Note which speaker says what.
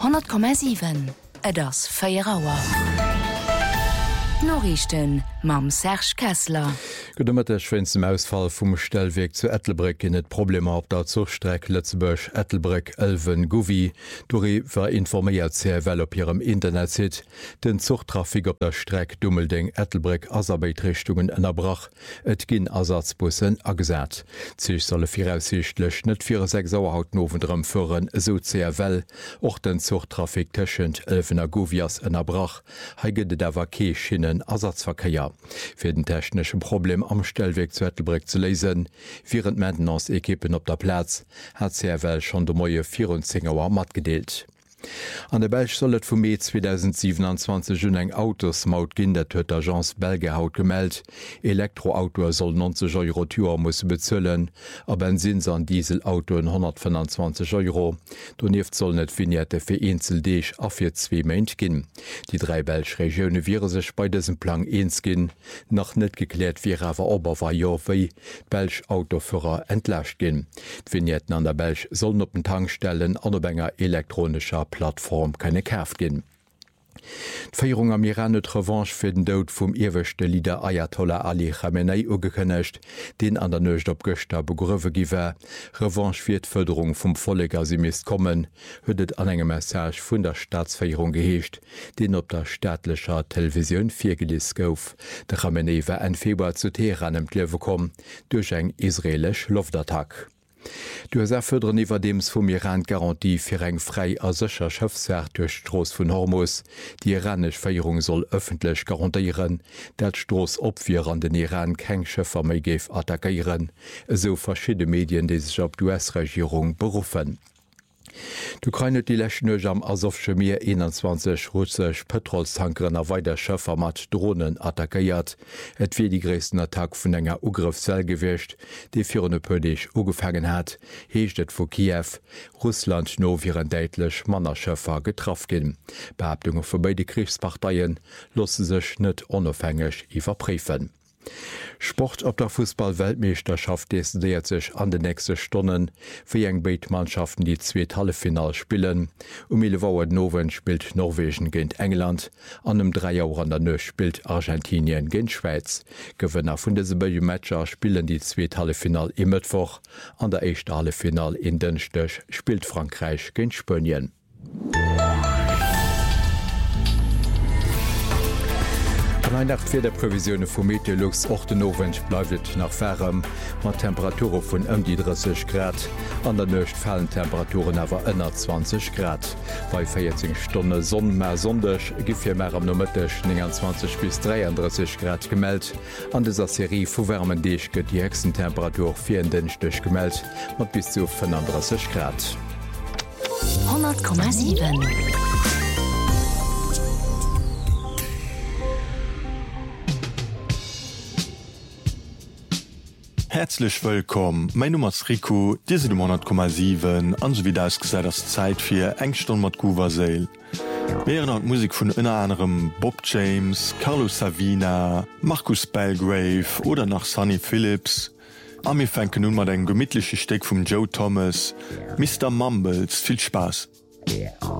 Speaker 1: 100,7 das Feierauer. Norrichten mam Serge Kessler.
Speaker 2: Gedëmmertech wenn zum Ausfall vum Stellweg zu Ettelbrück in et Problem op der Zugstreck Lettzebusch Ettelbrück Elwen Govi. Dori war informéiert sehr well op ihrem Internet sit. Den Zugtrafik op der Streck Dummelding Ettelbrück Asarbeitrichtungen ënnerbrach. Et ginn Ersatzbussen agesat. Zich solle viraussichtlech net 46 Sauerhaut nowendrem führen, so sehr well. Och den Zugtrafik tschend Elvener Govias ënnerbrach. Heigede der Wakeeschinnen Ersatzverkeier. Fir den technischen Problem am Stellweg zu Ettelbrück zu lesen, während Maintenance-Ekippen op der Platz hat CRL schon de moie 24 Uhr mat gedeelt. An der Belsch sollet vum Mai 2027 hun eng Autos maut ginn, dat huet d'Agence Belge haut gemeldt. Elektroautoer soll 90 € Tour muss bezzullen, a Benzins an Dieselautoen 125 €. Doneft soll net Vignette fir Einzeldeeg a fir 2 Meint ginn. Die 3 Belsch Regione wiere sech bei diesem Plan eens ginn, nach net geklärt wie awer ober war jo wéi Belsch Autoführer entlächt ginn. D'Vignetten an der Belsch sollen op den Tankstellen an op enger elektronischer Plattform keine Käft ginn. D'Feierung am Iran et Revanche fir den Dout vum iwwechte Lieder Ayatollah Ali Khamenei ugekënnecht, den an der Nøcht op Gëchter begrüwe giwer. Revanche fir d'Förderung vum Folleger si mist kommen, huet an engem Message vun der Staatsfeierung geheescht, den op der staatlecher Television virgelis gouf. De Khamenei war en Februar zu Teheran em Kliewe kom, duch eng israelech Luftattack. Du hast erfördern iwwerdems vum Iran Garantie fir eng frei a secher Schëfsfährt durch Stroos vun Hormus. Die iranisch Feierung soll öffentlich garantiieren, dat Stroos opwier an den Iran keng Schëffer méi géif attackieren, so verschiedene Medien die sich op US-Regierung berufen. D'Ukraine die Lächnech am Asowsche Meer 21 russech Petrolstankeren a weider Schëffer mat Drohnen attackiert. Et wie die gréessten Attack vun enger Ugriffsell gewicht, déi virne Pëdech ugefangen hat, heecht et vu Kiew, Russland no viren deitlech Mannerschëffer getraff ginn. Behauptungen vu beide Kriegsparteien losse sech net onofhängig iwwerpriefen. Sport op der Fußball-Weltmeisterschaft desideiert sich an den nächsten Stunden für eng Beitmannschaften die 2 Halbfinal spielen. 11 Uhr Nowen spielt Norwegen gegen England, an 3 Uhr an der Nöch spielt Argentinien gegen Schweiz. Gewinner von diesen beiden Matcher spielen die 2 Halbfinal im Mittwoch, an der 1. Halbfinal in Dünstech spielt Frankreich gegen Spanien. Nacht fir der Prävisionune vum Meteorlux Ortenowend bleiwet nach Ferrem, mat Temperature vun die 30 Grad, an der Nøcht fallen Temperaturen awer ënner 20 Grad. Bei 14 Stunde Sonn mehr sondech gifir Mer am Nomëttech 20 bis 33 Grad gemeldt. An dieser Serie vu wärmen Deeg gëtt die hexen Temperatur 4 Dënchtech gemeldt, mat bis zu 35 Grad.
Speaker 1: 100,7.
Speaker 3: Herzlich willkommen, mein Nummer ist Rico, diese 100,7 an so wie das gesagt das Zeit für Engstunde mit Guverseel. Während hat Musik von unter anderem Bob James, Carlos Savina, Marcus Belgrave oder nach Sonny Phillips. Wir fangen nun mal ein gemütliches Stück von Joe Thomas, Mr. Mumbles, viel Spaß.